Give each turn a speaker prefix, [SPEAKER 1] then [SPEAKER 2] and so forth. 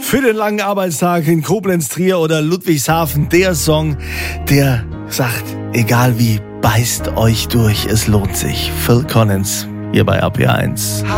[SPEAKER 1] Für den langen Arbeitstag in Koblenz, Trier oder Ludwigshafen, der Song, der sagt, egal wie, beißt euch durch, es lohnt sich. Phil Collins, hier bei RPR 1.